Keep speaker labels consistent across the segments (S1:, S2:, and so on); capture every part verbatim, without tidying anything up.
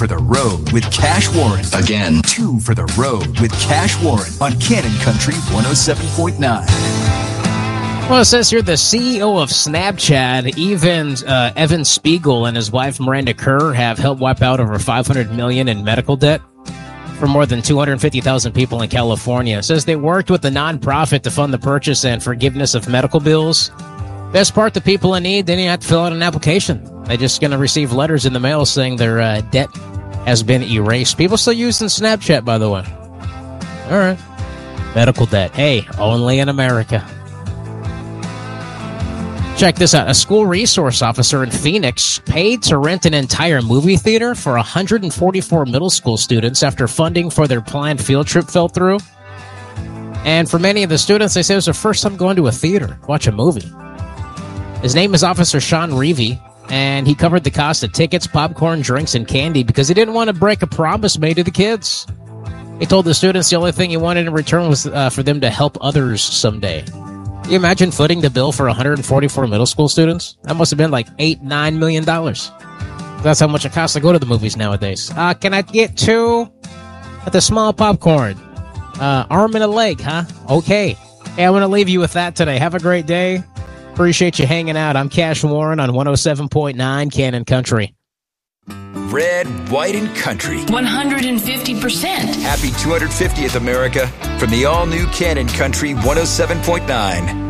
S1: for the road with Cash Warren. Again, two for the road with Cash Warren on Cannon Country one oh seven point nine.
S2: Well, it says here the C E O of Snapchat, even uh, Evan Spiegel, and his wife Miranda Kerr have helped wipe out over five hundred million dollars in medical debt for more than two hundred fifty thousand people in California. It says they worked with the nonprofit to fund the purchase and forgiveness of medical bills. Best part, the people in need, they didn't have to fill out an application. They're just going to receive letters in the mail saying their uh, debt has been erased. People still using Snapchat, by the way. All right. Medical debt. Hey, only in America. Check this out. A school resource officer in Phoenix paid to rent an entire movie theater for one hundred forty-four middle school students after funding for their planned field trip fell through. And for many of the students, they say it was their first time going to a theater, watch a movie. His name is Officer Sean Reevy, and he covered the cost of tickets, popcorn, drinks, and candy because he didn't want to break a promise made to the kids. He told the students the only thing he wanted in return was uh, for them to help others someday. Can you imagine footing the bill for one hundred forty-four middle school students? That must have been like eight, nine million dollars. That's how much it costs to go to the movies nowadays. Uh, can I get two at the small popcorn? Uh, arm and a leg, huh? Okay. Hey, I want to leave you with that today. Have a great day. Appreciate you hanging out. I'm Cash Warren on one oh seven point nine Cannon Country.
S1: Red, white, and country.
S3: one hundred fifty percent.
S1: Happy two hundred fiftieth, America, from the all-new Cannon Country one oh seven point nine.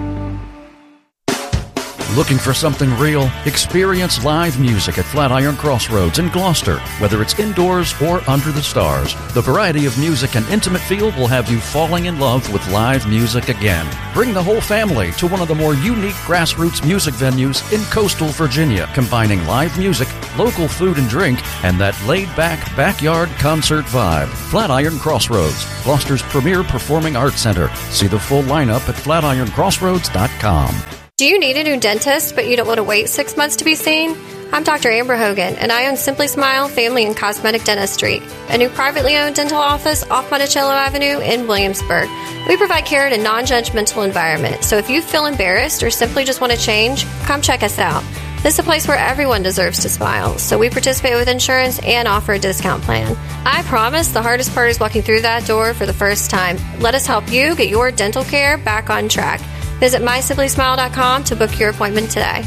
S4: Looking for something real? Experience live music at Flatiron Crossroads in Gloucester. Whether it's indoors or under the stars, the variety of music and intimate feel will have you falling in love with live music again. Bring the whole family to one of the more unique grassroots music venues in coastal Virginia, combining live music, local food and drink, and that laid-back backyard concert vibe. Flatiron Crossroads, Gloucester's premier performing arts center. See the full lineup at flatiron crossroads dot com.
S5: Do you need a new dentist, but you don't want to wait six months to be seen? I'm Doctor Amber Hogan, and I own Simply Smile Family and Cosmetic Dentistry, a new privately owned dental office off Monticello Avenue in Williamsburg. We provide care in a non-judgmental environment, so if you feel embarrassed or simply just want to change, come check us out. This is a place where everyone deserves to smile, so we participate with insurance and offer a discount plan. I promise the hardest part is walking through that door for the first time. Let us help you get your dental care back on track. Visit my simply smile dot com to book your appointment today.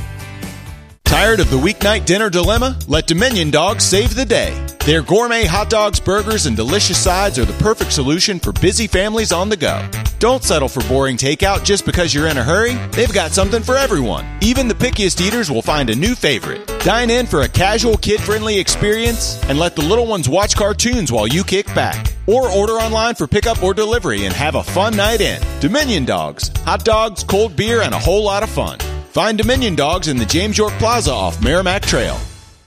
S6: Tired of the weeknight dinner dilemma? Let Dominion Dogs save the day. Their gourmet hot dogs, burgers, and delicious sides are the perfect solution for busy families on the go. Don't settle for boring takeout just because you're in a hurry. They've got something for everyone. Even the pickiest eaters will find a new favorite. Dine in for a casual, kid-friendly experience and let the little ones watch cartoons while you kick back. Or order online for pickup or delivery and have a fun night in. Dominion Dogs. Hot dogs, cold beer, and a whole lot of fun. Find Dominion Dogs in the James York Plaza off Merrimack Trail.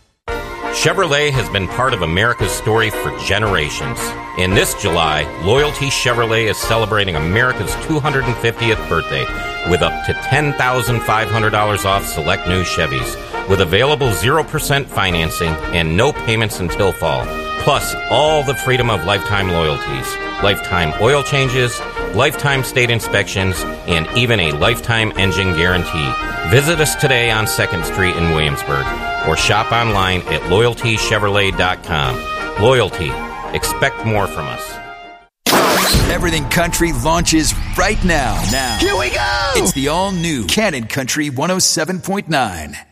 S7: Chevrolet has been part of America's story for generations. In this July, Loyalty Chevrolet is celebrating America's two hundred fiftieth birthday with up to ten thousand five hundred dollars off select new Chevys, with available zero percent financing and no payments until fall. Plus, all the freedom of lifetime loyalties, lifetime oil changes, lifetime state inspections, and even a lifetime engine guarantee. Visit us today on second Street in Williamsburg or shop online at loyalty chevrolet dot com. Loyalty. Expect more from us.
S1: Everything Country launches right now. Now.
S8: Here we go!
S1: It's the all-new Cannon Country one oh seven point nine.